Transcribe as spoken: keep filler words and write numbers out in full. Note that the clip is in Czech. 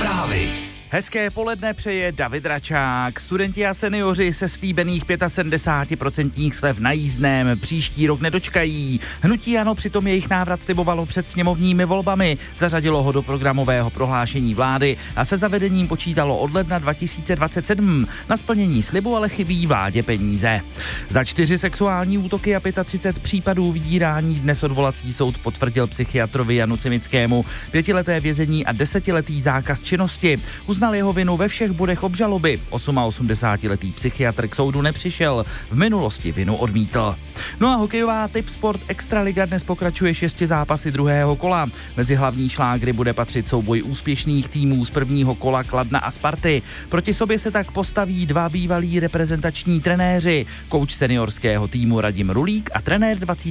Zprávy. Hezké poledne přeje David Račák. Studenti a seniori se slíbených sedmdesát pět procent slev na jízdném příští rok nedočkají. Hnutí ANO přitom jejich návrat slibovalo před sněmovními volbami. Zařadilo ho do programového prohlášení vlády a se zavedením počítalo od ledna dva tisíce dvacet sedm. Na splnění slibu ale chybí vládě peníze. Za čtyři sexuální útoky a třicet pět případů vydírání dnes odvolací soud potvrdil psychiatrovi Janu Cimickému pětileté vězení a desetiletý zákaz činnosti. Uznal jeho vinu ve všech bodech obžaloby. osmaosmdesátiletý psychiatr k soudu nepřišel. V minulosti vinu odmítl. No a hokejová Tipsport Extraliga dnes pokračuje šesti zápasy druhého kola. Mezi hlavní šlágry bude patřit souboj úspěšných týmů z prvního kola Kladna a Sparty. Proti sobě se tak postaví dva bývalí reprezentační trenéři. Kouč seniorského týmu Radim Rulík a trenér